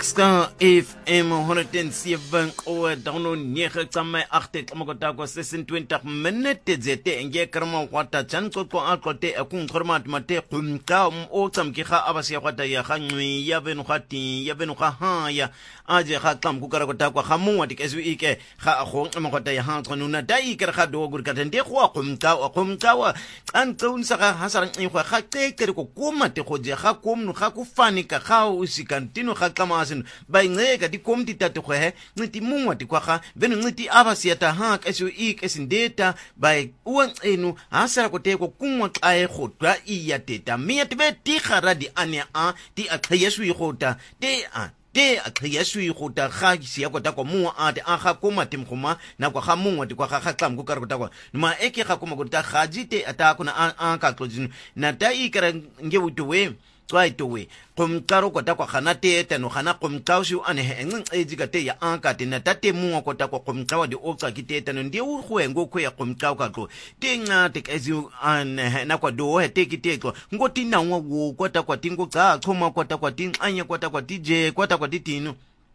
Star FM 107 o download nyege tsamai achte tlamokota ko 20 minute zete nge karma kwata chanko ko akote akun kormat mate kumka o tsamki kha abasiya kwata ya khanwi ya benu khati ya benu kha ha ya aje kha tlam ku karakota ko khamu wati kesu ike kha khong tlamokota ya ha tsanuna dai ker kha do gur kata nde khwa kumka wa an tsun sa hasarang i khwa kha tek ko kumate ko je kha kumnu kha ku fani ka kha usikantino kha kamasin by ngeka di komti tatu kwe ngiti mungwa di kwa venu ngiti abasiyata ha kesu ik esindeta by uang enu asara kote ko kungwa kae khotwa iya teta miya tibe ti kharadi anya a ti akhayesu ikhota te akhayesu ikhota kha siya kota ko muwa ate akha kuma timkhuma na kwa kha mungwa di kwa kha klam ku kar kota kwa numa eke kha kuma kota khajite atakuna anka klojinu na ta ikara ngewutuwe twaitowe kumkaro kota kwa khanate tano khana kumkawshu ane hengeng ejigate ya ankate na tate muwa kota kwa kumkawa di oksa kite tano ndi uhuengo kwe ya kumkawa kako tinga tek ezu ane na kwa dohe teki teko ngoti na uwa kota kwa tingo ka koma kota kwa ting anya kota kwa tije kota kwa titinu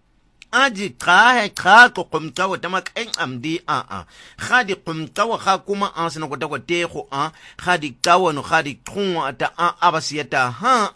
aji kha ko kumkawa tamak en amdi khadi kumkawa kha kuma ansana ko takwa tekho khadi kawa no khadi khunwa ata abasiyata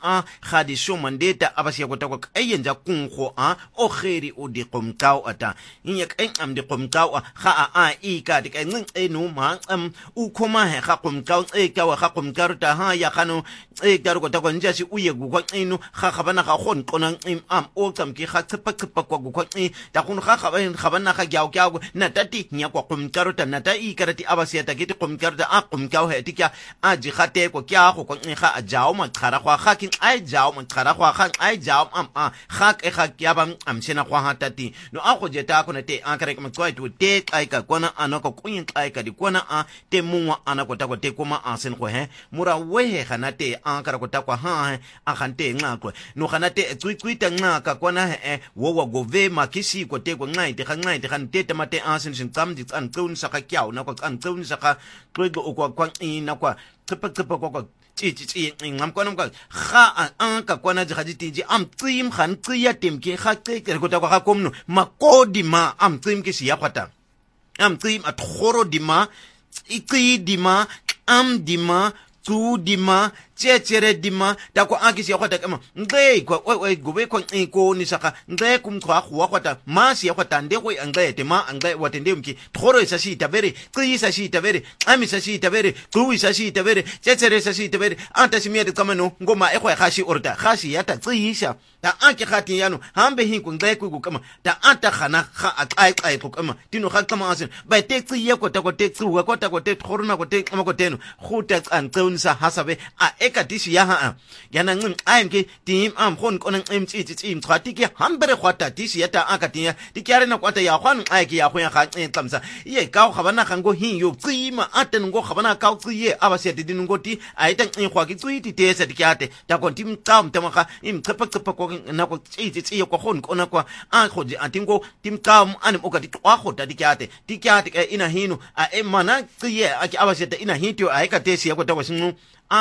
khadi shumandeta abasiya ko takwa ayenja kunho o kheri odi kumkawa ata inyak en amdi kumkawa kha ka dik en enu ma ukoma he kha kumkawa kawa kha kumkarta ya khano daru ko takwa njasi uye gukwa enu kha khabana kha khon konan o kamki kha tsipa kwa ta kun khabana kha gyao na tati nya kwa kumkarota na ta ikarati abasiyata kiti kumkarota kumkao hetika aji khate ko kya ko kha ajao ma khara kwa kha kin ai jao ma khara kwa kha ai jao kha kha kya bam amsena kwa hatati no ako jeta ko na te ankare ko kwai tu te kai ka kona anako kuyin kai ka di kona te muwa anako ta ko te kuma asen ko mura wehe khanate ankara ko ta kwa akhante ngakwe no khanate tswitswita ngaka kona wo gove makisi ko te ko ngaite khan te mate asin sin tsamdi an tsun saka kyau na ko an tsun saka twego ko ina kwa tsepa ko chi ngam ko nam ka kha an ka kona jhaji ji am tsim khan tsiya temke kha te ko ta ko komno makodi ma am tsim ke siya khata am tsim at khoro dima ikri dima am dima tu dima chere dima ta ko akisi yakhota kama ngle ko gobe ko ni saka ngle kum khwa khota ma si yakhota nde ko ngle te ma ngle watende mki thoro isa si tabere kri isa si tabere ami isa si tabere tu isa si tabere chere isa si tabere anta si miete kama no ngoma e khwa khashi orda khashi yata tsisha ta anke khati yano hambe hin ko ngle ko kama ta anta khana kha ai ko kama tino kha kama asin ba te tsiye ko ta ko te tsuwa ko ta ko te thoro na ko te kama ko teno khuta an tsaunsa hasabe kadisi ya yana ngim ayimke tim khon konan mtsi mkhati ke hambere khwata disi yata akatiya dikyare na kwata ya khwan ayike ya khwa kha tsamsa ye ka khabana khango hin yo tsima aten ngo khabana ka tsiye abase tidin ngoti ayita khwa ki tsiti tesa dikyate ta kontim tam tamaka tsapa ko na ko tsi ko khon kona kwa khoji atingo tim tam anim okati kwa khota dikyate ina hinu mana tsiye aki abase ina hitio ayika tesi yako tawasinu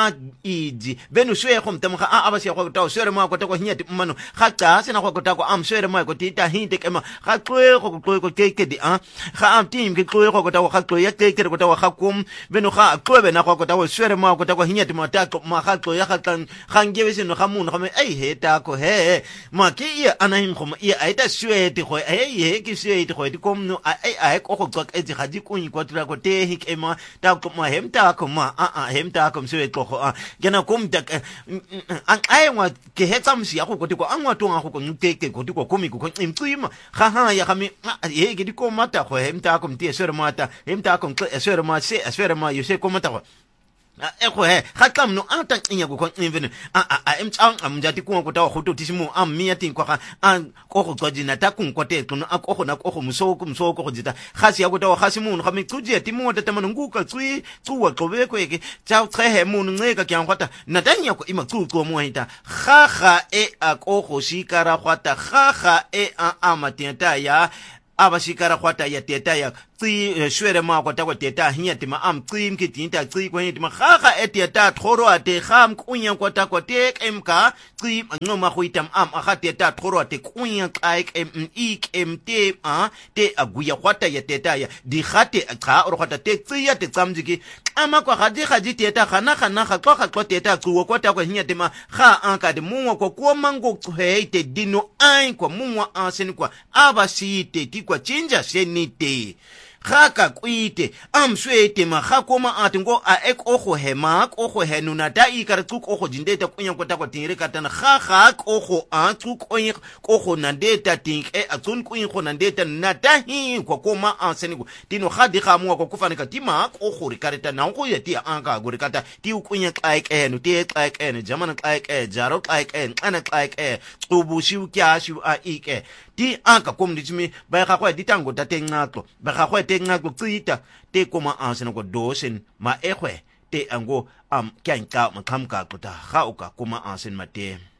iji venu shwe khom tamkha abasiya ko taw shere ma ko ta ko hinyati mmano khatta sena ko ta ko am shere ma ko tita hinte kema khatwe ko keke di kha am tim ke ko ta ko khatwe ya keke ko ta ko khakum venu kha klobe na ko ta ko shere ma ko ta ko hinyati ma ta ko ma khatwe ya khatan khangewe seno khamun khame ai he ta ko he ma ki ya anahin khom ya ai ta shwe ti ko ai ki shwe ti ko ti kom no ai ko ko e ji khaji ko ni ko tra ko te hik ema ta ko ma hem ta ko ma hem ta ko shwe gena kumta an aywa ke hetsam si ako kotiko angwa tonga ko ngeke kotiko komiko ko imtsima ha ya khami ye ke diko mata ko hemta ko mtie sere mata hemta ko sere ma se sere ma yose ko mata ko ekho khatam no anta nya ko invene emtsang amjati ko ko taw khoto tisimo am miati ko kha an ko ko gojina ta kun ko te tun akho na ko musoko ko jita khasi ya ko taw khasimu no khami tuje timo ta tamanu nguka tsui tsuwa ko be ko eke taw trehe mun ngeka kya khota na tanya ko ima tsu ko mo hita kha akho shikara khota kha amatienta ya abashikara khwata ya teta ya tsi shwere ma kwata kwa teta hinya tima am tsim ki tinta tsi kwa tima khaga eteta thoro ate kham kunya kwata kwa tek emka tsi ngoma khuitam am akha teta thoro ate kunya qaik em te te aguya khwata ya teta ya di khate cha or khwata te tsi ya te tsamjiki ama kwa khaji teta khana kha teta tsuwa kwata kwa hinya tima kha anka de mungwa kwa kwa mango tsuheite dino ai kwa mungwa asen kwa abashite ti kwa chinja shenite khaka kwite amshwete ma khakoma atingo a ek ogo hema ogo henuna ta ikar tsuk ogo jindeta kunya kwata kwa tingire katana kha ogo a tsuk oyin ogo nandeta ting atsun kuyin go nandeta nata hi kwa koma ansenigo tino khadi khamwa kwa kufanika tima ogo rikareta na go yeti anka go rikata ti kunya qaik enu ti qaik enu jamana qaik jaro qaik ana qaik tsubu shiu kya shiu a ike ti anka komditimi ba khakwa ditango tatenqaqo ba khakwa tenqaqo tsita te koma ansena ko dosen ma ekhwe te ango kyanka makhamka kuta ga uka koma ansen mate